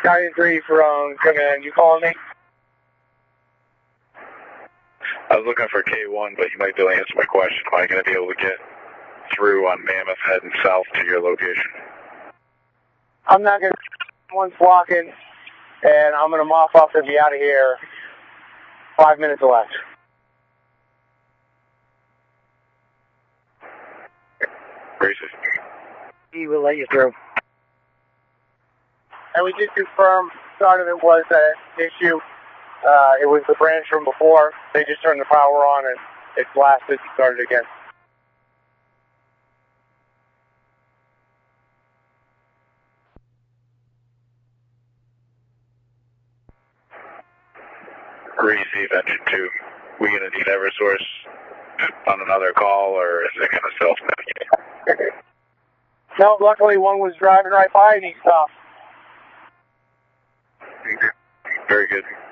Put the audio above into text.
Guardian 3 from Command. You calling me? I was looking for K1, but you might be able to answer my question. Am I going to be able to get through on Mammoth heading south to your location? I'm not going to... One's blocking, and I'm going to mop off and be out of here 5 minutes or less. Racist. He will let you through. And we did confirm part of it was an issue. It was the branch from before. They just turned the power on and it blasted and started again. Receive engine 2. We going to need Eversource on another call, or is it going to self-navigate? No, luckily one was driving right by and he stopped. Very good.